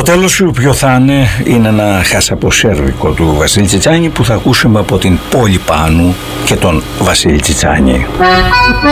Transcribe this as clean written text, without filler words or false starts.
τέλος σου ποιο θα είναι ένα χασαποσέρβικο του Βασίλη Τσιτσάνη που θα ακούσουμε από την Πόλη Πάνου και τον Βασίλη Τσιτσάνη.